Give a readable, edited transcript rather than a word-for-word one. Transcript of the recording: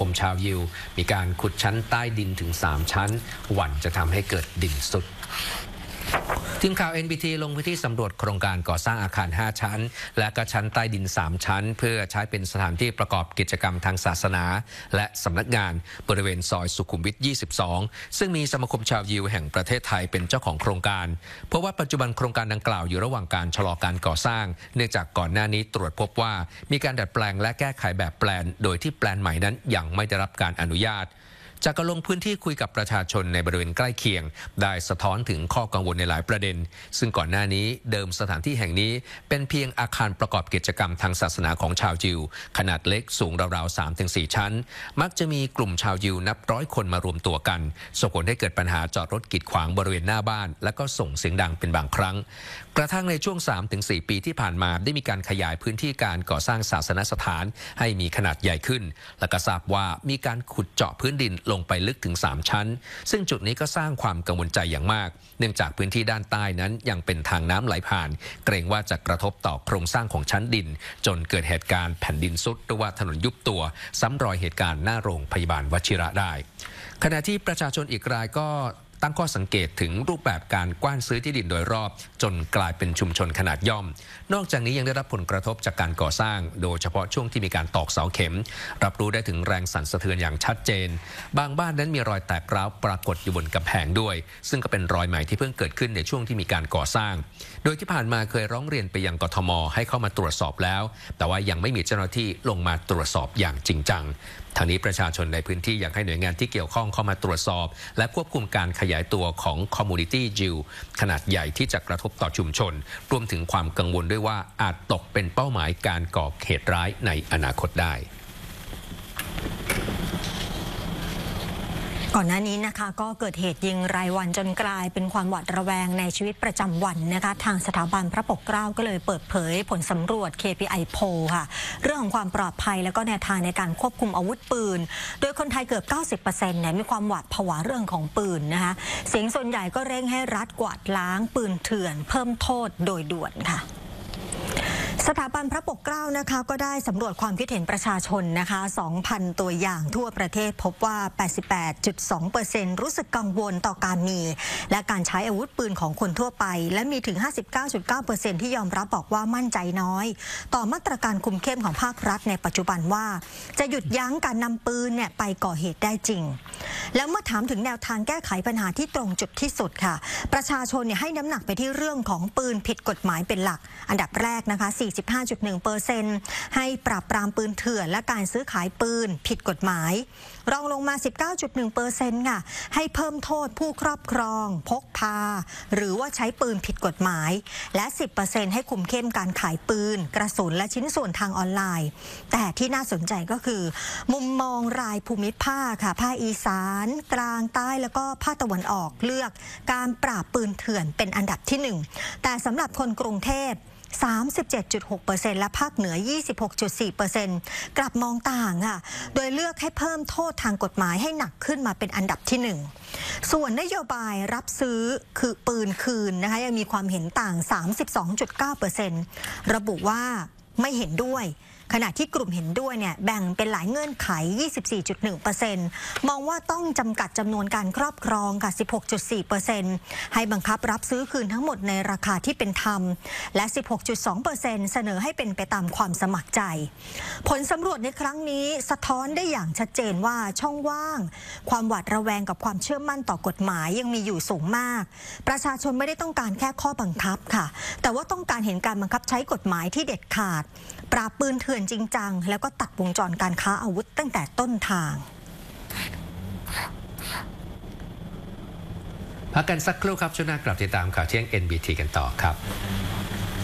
มชาวยิวมีการขุดชั้นใต้ดินถึง3ชั้นหวั่นจะทำให้เกิดดินทรุดทีมข่าว NBT ลงพื้นที่สำรวจโครงการก่อสร้างอาคาร5ชั้นและก็ชั้นใต้ดิน3ชั้นเพื่อใช้เป็นสถานที่ประกอบกิจกรรมทางศาสนาและสำนักงานบริเวณซอยสุขุมวิท 22 ซึ่งมีสมาคมชาวยิวแห่งประเทศไทยเป็นเจ้าของโครงการเพราะว่าปัจจุบันโครงการดังกล่าวอยู่ระหว่างการชะลอการก่อสร้างเนื่องจากก่อนหน้านี้ตรวจพบว่ามีการดัดแปลงและแก้ไขแบบแปลนโดยที่แปลนใหม่นั้นยังไม่ได้รับการอนุญาตจากการลงพื้นที่คุยกับประชาชนในบริเวณใกล้เคียงได้สะท้อนถึงข้อกังวลในหลายประเด็นซึ่งก่อนหน้านี้เดิมสถานที่แห่งนี้เป็นเพียงอาคารประกอบกิจกรรมทางศาสนาของชาวยิวขนาดเล็กสูงราวๆ 3-4 ชั้นมักจะมีกลุ่มชาวยิวนับร้อยคนมารวมตัวกันส่งผลให้เกิดปัญหาจอดรถกีดขวางบริเวณหน้าบ้านและก็ส่งเสียงดังเป็นบางครั้งกระทั่งในช่วง 3-4 ปีที่ผ่านมาได้มีการขยายพื้นที่การก่อสร้างศาสนสถานให้มีขนาดใหญ่ขึ้นและก็ทราบว่ามีการขุดเจาะพื้นดินลงไปลึกถึง3ชั้นซึ่งจุดนี้ก็สร้างความกังวลใจอย่างมากเนื่องจากพื้นที่ด้านใต้นั้นยังเป็นทางน้ำไหลผ่านเกรงว่าจะกระทบต่อโครงสร้างของชั้นดินจนเกิดเหตุการณ์แผ่นดินทรุดหรือว่าถนนยุบตัวซ้ำรอยเหตุการณ์หน้าโรงพยาบาลวชิระได้ขณะที่ประชาชนอีกรายก็ตั้งข้อสังเกตถึงรูปแบบการกว้านซื้อที่ดินโดยรอบจนกลายเป็นชุมชนขนาดย่อมนอกจากนี้ยังได้รับผลกระทบจากการก่อสร้างโดยเฉพาะช่วงที่มีการตอกเสาเข็มรับรู้ได้ถึงแรงสั่นสะเทือนอย่างชัดเจนบางบ้านนั้นมีรอยแตกร้าวปรากฏอยู่บนกำแพงด้วยซึ่งก็เป็นรอยใหม่ที่เพิ่งเกิดขึ้นในช่วงที่มีการก่อสร้างโดยที่ผ่านมาเคยร้องเรียนไปยังกทม.ให้เข้ามาตรวจสอบแล้วแต่ว่ายังไม่มีเจ้าหน้าที่ลงมาตรวจสอบอย่างจริงจังทางนี้ประชาชนในพื้นที่อยากให้หน่วยงานที่เกี่ยวข้องเข้ามาตรวจสอบและควบคุมการขยายตัวของคอมมูนิตี้ยิวขนาดใหญ่ที่จะกระทบต่อชุมชนรวมถึงความกังวลด้วยว่าอาจตกเป็นเป้าหมายการก่อเหตุร้ายในอนาคตได้ก่อนหน้านี้นะคะก็เกิดเหตุยิงรายวันจนกลายเป็นความหวาดระแวงในชีวิตประจำวันนะคะทางสถาบันพระปกเกล้าก็เลยเปิดเผยผลสำรวจ KPI Poll ค่ะเรื่องของความปลอดภัยแล้วก็แนวทางในการควบคุมอาวุธปืนโดยคนไทยเกือบ 90% เนี่ยมีความหวาดผวาเรื่องของปืนนะคะเสียงส่วนใหญ่ก็เร่งให้รัฐกวาดล้างปืนเถื่อนเพิ่มโทษโดยด่วนค่ะสถาบันพระปกเกล้านะคะก็ได้สำรวจความคิดเห็นประชาชนนะคะ 2,000 ตัวอย่างทั่วประเทศพบว่า 88.2% รู้สึกกังวลต่อการมีและการใช้อาวุธปืนของคนทั่วไปและมีถึง 59.9% ที่ยอมรับบอกว่ามั่นใจน้อยต่อมาตรการคุมเข้มของภาครัฐในปัจจุบันว่าจะหยุดยั้งการนำปืนเนี่ยไปก่อเหตุได้จริงแล้วเมื่อถามถึงแนวทางแก้ไขปัญหาที่ตรงจุดที่สุดค่ะประชาชนเนี่ยให้น้ำหนักไปที่เรื่องของปืนผิดกฎหมายเป็นหลักอันดับแรกนะคะ45.1% ให้ปราบปรามปืนเถื่อนและการซื้อขายปืนผิดกฎหมายรองลงมา 19.1% ค่ะให้เพิ่มโทษผู้ครอบครองพกพาหรือว่าใช้ปืนผิดกฎหมายและ 10% ให้คุมเข้มการขายปืนกระสุนและชิ้นส่วนทางออนไลน์แต่ที่น่าสนใจก็คือมุมมองรายภูมิภาคค่ะภาคอีสานกลางใต้แล้วก็ภาคตะวันออกเลือกการปราบปืนเถื่อนเป็นอันดับที่ 1แต่สำหรับคนกรุงเทพ37.6% และภาคเหนือ 26.4% กลับมองต่างค่ะโดยเลือกให้เพิ่มโทษทางกฎหมายให้หนักขึ้นมาเป็นอันดับที่ 1ส่วนนโยบายรับซื้อคือปืนคืนนะคะยังมีความเห็นต่าง 32.9% ระบุว่าไม่เห็นด้วยขณะที่กลุ่มเห็นด้วยเนี่ยแบ่งเป็นหลายเงื่อนไข 24.1% มองว่าต้องจำกัดจำนวนการครอบครองค่ะ 16.4% ให้บังคับรับซื้อคืนทั้งหมดในราคาที่เป็นธรรมและ 16.2% เสนอให้เป็นไปตามความสมัครใจผลสำรวจในครั้งนี้สะท้อนได้อย่างชัดเจนว่าช่องว่างความหวาดระแวงกับความเชื่อมั่นต่อกฎหมายยังมีอยู่สูงมากประชาชนไม่ได้ต้องการแค่ข้อบังคับค่ะแต่ว่าต้องการเห็นการบังคับใช้กฎหมายที่เด็ดขาดปราบปืนเถื่อนจริงจังแล้วก็ตัดวงจรการค้าอาวุธตั้งแต่ต้นทางพักกันสักครู่ครับช่วงหน้ากลับติดตามข่าวเที่ยง NBT กันต่อครับ